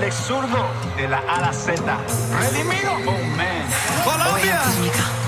Alex Zurdo de la A a la Z. Redimido. Oh man. Colombia.